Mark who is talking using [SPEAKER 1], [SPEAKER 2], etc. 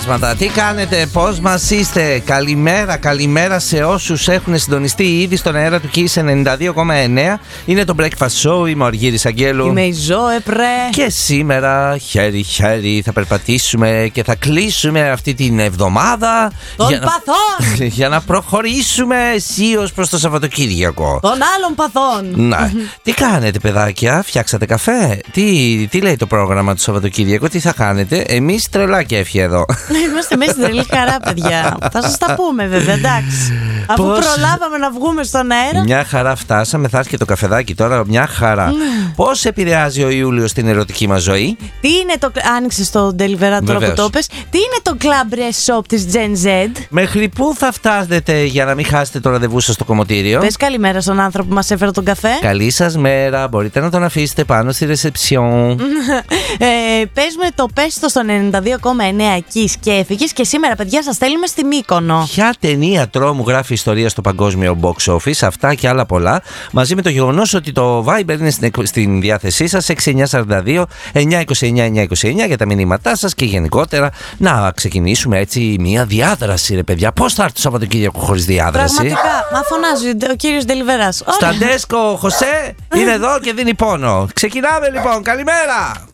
[SPEAKER 1] Τι κάνετε, πώς μας είστε? Καλημέρα σε όσους έχουν συντονιστεί ήδη στον αέρα του Kiss 92,9. Είναι το Breakfast Show, είμαι ο Αργύρης Αγγέλου.
[SPEAKER 2] Είμαι η Ζωέ Πρέ.
[SPEAKER 1] Και σήμερα χέρι θα περπατήσουμε και θα κλείσουμε αυτή την εβδομάδα
[SPEAKER 2] των παθών
[SPEAKER 1] για να προχωρήσουμε αισίως προς το Σαββατοκύριακο.
[SPEAKER 2] Των άλλων παθών.
[SPEAKER 1] Να. Τι κάνετε, παιδάκια, φτιάξατε καφέ? Τι λέει το πρόγραμμα του Σαββατοκύριακο, τι θα κάνετε? Εμείς τρελά κέφι εδώ.
[SPEAKER 2] Είμαστε μέσα στην τρελή χαρά, παιδιά. Θα σας τα πούμε, βέβαια, εντάξει. Αφού προλάβαμε να βγούμε στον αέρα.
[SPEAKER 1] Μια χαρά φτάσαμε, θα έρθει και το καφεδάκι τώρα, μια χαρά. Πώς επηρεάζει ο Ιούλιος την ερωτική μας ζωή?
[SPEAKER 2] Τι είναι το. Άνοιξε το Deliveroo τώρα που το πες. Τι είναι το Club Rest Shop της Gen Z?
[SPEAKER 1] Μέχρι πού θα φτάσετε για να μην χάσετε το ραντεβού σας στο κομμωτήριο?
[SPEAKER 2] Πες καλημέρα στον άνθρωπο που μας έφερε τον καφέ.
[SPEAKER 1] Καλή σας μέρα, μπορείτε να τον αφήσετε πάνω στη ρεσεψιόν.
[SPEAKER 2] Παίζουμε το πέστο στο 92,9 εκεί και έφυγες. Και σήμερα, παιδιά, σας στέλνουμε στη Μύκονο.
[SPEAKER 1] Ποια ταινία τρόμου γράφει ιστορία στο παγκόσμιο box office? Αυτά και άλλα πολλά. Μαζί με το γεγονός ότι το Viber είναι στην διάθεσή σας 6942 929 929 για τα μηνύματά σας και γενικότερα να ξεκινήσουμε έτσι μια διάδραση, ρε παιδιά. Πώς θα έρθει το Σαββατοκύριακο χωρίς διάδραση?
[SPEAKER 2] Πραγματικά, μα φωνάζει ο κύριος Ντελιβεράς.
[SPEAKER 1] Σταντέσκο Χωσέ είναι εδώ και δίνει πόνο. Ξεκινάμε λοιπόν, καλημέρα.